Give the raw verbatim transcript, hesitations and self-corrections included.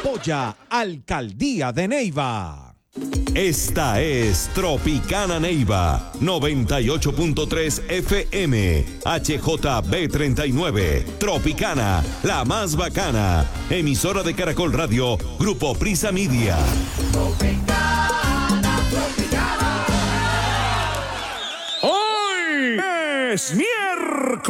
Apoya Alcaldía de Neiva. Esta es Tropicana Neiva, noventa y ocho punto tres F M, H J B treinta y nueve, Tropicana, la más bacana, emisora de Caracol Radio, Grupo Prisa Media. Tropicana, Tropicana. Hoy es miércoles.